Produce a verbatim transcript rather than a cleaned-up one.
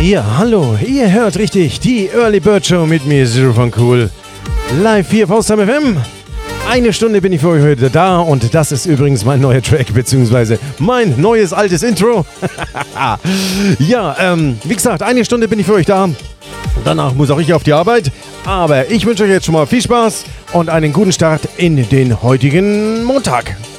Ja, hallo, ihr hört richtig, die Early Bird Show mit mir, Zero von Cool. Live hier auf Potsdam F M. Eine Stunde bin ich für euch heute da und das ist übrigens mein neuer Track, beziehungsweise mein neues altes Intro. Ja, ähm, wie gesagt, eine Stunde bin ich für euch da. Danach muss auch ich auf die Arbeit. Aber ich wünsche euch jetzt schon mal viel Spaß und einen guten Start in den heutigen Montag.